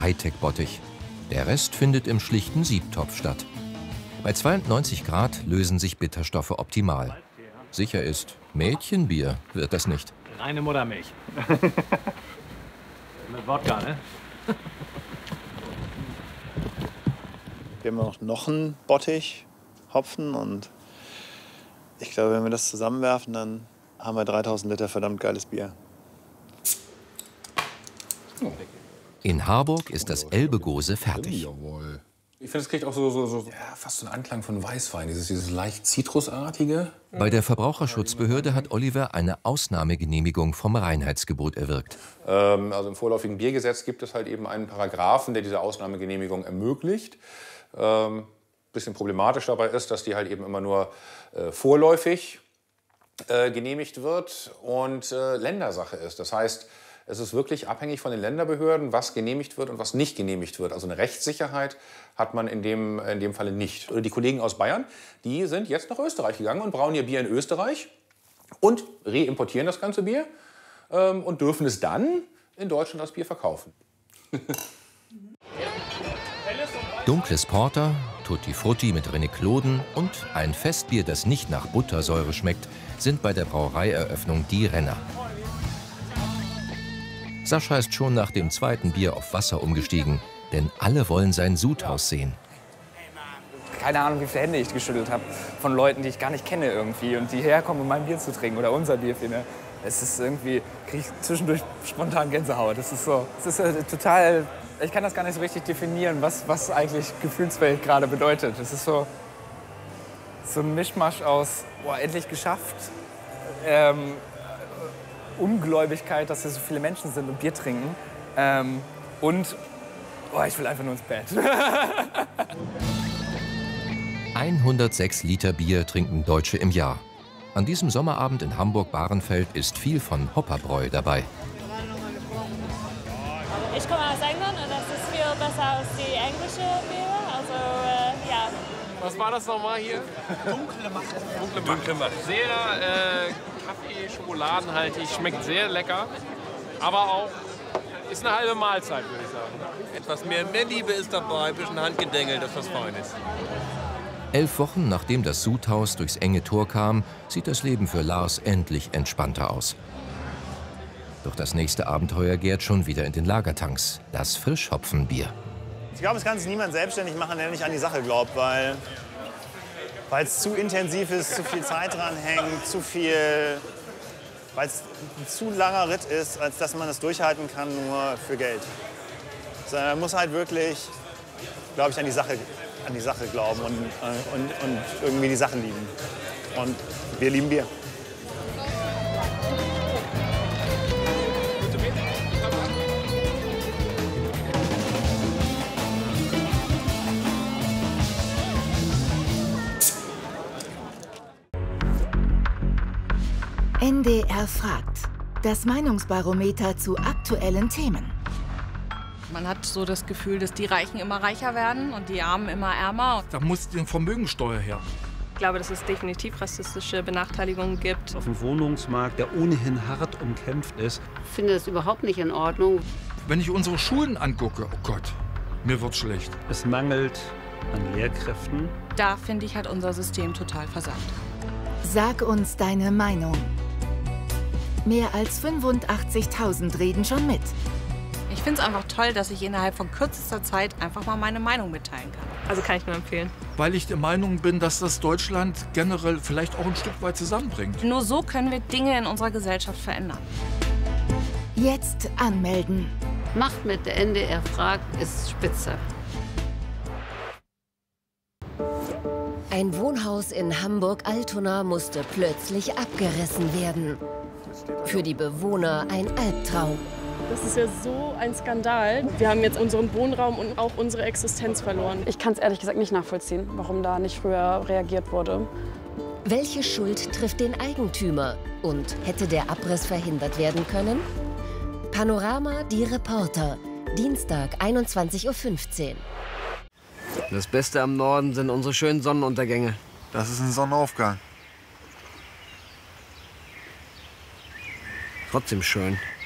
Hightech-Bottich. Der Rest findet im schlichten Siebtopf statt. Bei 92 Grad lösen sich Bitterstoffe optimal. Sicher ist, Mädchenbier wird das nicht. Reine Muttermilch. Mit Wodka, ne? Wir haben noch einen Bottich, Hopfen, und ich glaube, wenn wir das zusammenwerfen, dann haben wir 3000 Liter verdammt geiles Bier. In Harburg ist das Elbe-Gose fertig. Ich finde, es kriegt auch fast so einen Anklang von Weißwein, dieses leicht zitrusartige. Bei der Verbraucherschutzbehörde hat Oliver eine Ausnahmegenehmigung vom Reinheitsgebot erwirkt. Also im vorläufigen Biergesetz gibt es halt eben einen Paragraphen, der diese Ausnahmegenehmigung ermöglicht. Bisschen problematisch dabei ist, dass die halt eben immer nur vorläufig genehmigt wird und Ländersache ist. Das heißt, es ist wirklich abhängig von den Länderbehörden, was genehmigt wird und was nicht genehmigt wird. Also eine Rechtssicherheit hat man in dem Falle nicht. Die Kollegen aus Bayern, die sind jetzt nach Österreich gegangen und brauen ihr Bier in Österreich und reimportieren das ganze Bier und dürfen es dann in Deutschland als Bier verkaufen. Dunkles Porter, Tutti Frutti mit René-Claude und ein Festbier, das nicht nach Buttersäure schmeckt, sind bei der Brauereieröffnung die Renner. Sascha ist schon nach dem zweiten Bier auf Wasser umgestiegen, denn alle wollen sein Sudhaus sehen. Keine Ahnung, wie viele Hände ich geschüttelt habe von Leuten, die ich gar nicht kenne irgendwie und die herkommen, um mein Bier zu trinken oder unser Bier. Es ist irgendwie, kriege ich zwischendurch spontan Gänsehaut. Das ist total, ich kann das gar nicht so richtig definieren, was eigentlich Gefühlswelt gerade bedeutet. Es ist so ein Mischmasch aus, boah, endlich geschafft, Ungläubigkeit, dass hier so viele Menschen sind und Bier trinken. Und ich will einfach nur ins Bett. 106 Liter Bier trinken Deutsche im Jahr. An diesem Sommerabend in Hamburg-Bahrenfeld ist viel von Hopperbräu dabei. Ich komme aus England und das ist viel besser als die englische Bier. Also, ja. Was war das nochmal hier? Dunkle Macht. Sehr Kaffee-Schokoladenhaltig, schmeckt sehr lecker, aber auch ist eine halbe Mahlzeit, würde ich sagen. Etwas mehr Liebe ist dabei, ein bisschen Handgedengel, das was Feines. 11 Wochen nachdem das Sudhaus durchs enge Tor kam, sieht das Leben für Lars endlich entspannter aus. Doch das nächste Abenteuer gärt schon wieder in den Lagertanks, das Frischhopfenbier. Ich glaube, es kann sich niemand selbstständig machen, der nicht an die Sache glaubt, weil es zu intensiv ist, zu viel Zeit dran hängt, weil es ein zu langer Ritt ist, als dass man es durchhalten kann nur für Geld. Also man muss halt wirklich, glaube ich, an die Sache glauben und irgendwie die Sache lieben. Und wir lieben Bier. NDR fragt. Das Meinungsbarometer zu aktuellen Themen. Man hat so das Gefühl, dass die Reichen immer reicher werden und die Armen immer ärmer. Da muss die Vermögensteuer her. Ich glaube, dass es definitiv rassistische Benachteiligungen gibt. Auf dem Wohnungsmarkt, der ohnehin hart umkämpft ist. Ich finde das überhaupt nicht in Ordnung. Wenn ich unsere Schulen angucke, oh Gott, mir wird schlecht. Es mangelt an Lehrkräften. Da, finde ich, hat unser System total versagt. Sag uns deine Meinung. Mehr als 85.000 reden schon mit. Ich finde es einfach toll, dass ich innerhalb von kürzester Zeit einfach mal meine Meinung mitteilen kann. Also kann ich nur empfehlen. Weil ich der Meinung bin, dass das Deutschland generell vielleicht auch ein Stück weit zusammenbringt. Nur so können wir Dinge in unserer Gesellschaft verändern. Jetzt anmelden. Macht mit, der NDR fragt, ist spitze. Ein Wohnhaus in Hamburg-Altona musste plötzlich abgerissen werden. Für die Bewohner ein Albtraum. Das ist ja so ein Skandal. Wir haben jetzt unseren Wohnraum und auch unsere Existenz verloren. Ich kann es ehrlich gesagt nicht nachvollziehen, warum da nicht früher reagiert wurde. Welche Schuld trifft den Eigentümer? Und hätte der Abriss verhindert werden können? Panorama, die Reporter. Dienstag, 21:15 Uhr. Das Beste am Norden sind unsere schönen Sonnenuntergänge. Das ist ein Sonnenaufgang. Trotzdem schön.